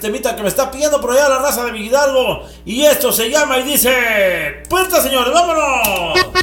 temita que me está pidiendo por allá la raza de Hidalgo. Y esto se llama y dice: ¡Puerta, señores! ¡Vámonos!